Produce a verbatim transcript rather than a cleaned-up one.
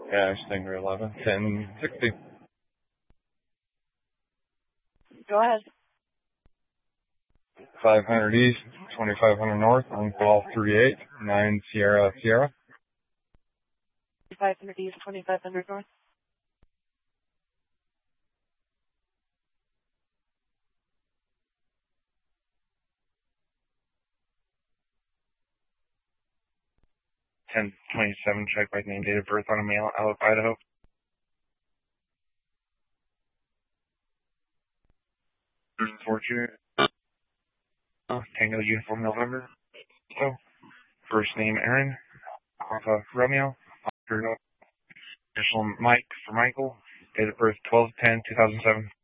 Yeah, Stinger eleven, ten sixty. Go ahead. five hundred east, twenty-five hundred north, on call three eight, nine Sierra Sierra. five hundred east, twenty-five hundred north. ten twenty-seven, check by name, date of birth on a male out of Idaho. Fortune. Uh, Tango Uniform November. So, first name Aaron. Alpha Romeo. Oscar, initial Mike for Michael. Date of birth twelve ten two thousand seven.